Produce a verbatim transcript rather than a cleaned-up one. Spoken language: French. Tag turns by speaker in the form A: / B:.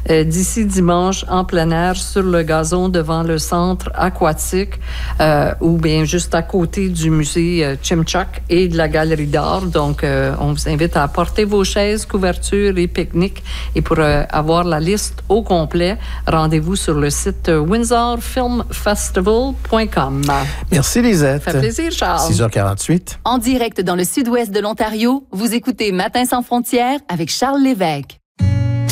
A: euh, d'ici dimanche en plein air sur le gazon devant le centre aquatique euh, ou bien juste à côté du musée euh, Chimchak et de la galerie d'art. Donc, euh, on vous invite à apporter vos chaises, couvertures et pique-niques. Et pour euh, avoir la liste au complet, rendez-vous sur le site euh, windsor film festival point com.
B: Merci, Lisette.
A: Ça fait plaisir, Charles.
B: six heures quarante-huit.
C: En direct dans le sud-ouest de l'Ontario, vous écoutez Matin sans frontières avec Charles Lévesque.